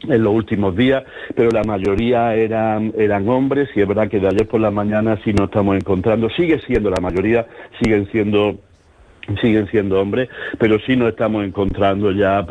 en los últimos días, pero la mayoría eran hombres, y es verdad que de ayer por la mañana sí nos estamos encontrando, sigue siendo la mayoría, siguen siendo hombres, pero sí nos estamos encontrando ya